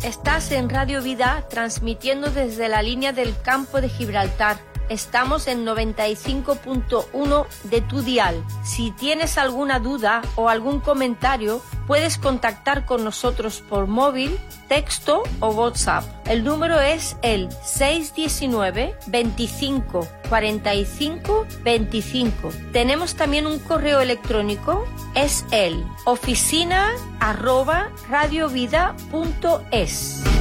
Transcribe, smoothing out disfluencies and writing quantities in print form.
Estás en Radio Vida transmitiendo desde la línea del Campo de Gibraltar. Estamos en 95.1 de tu dial. Si tienes alguna duda o algún comentario, puedes contactar con nosotros por móvil, texto o WhatsApp. El número es el 619 25 45 25. Tenemos también un correo electrónico, es el oficina@radiovida.es.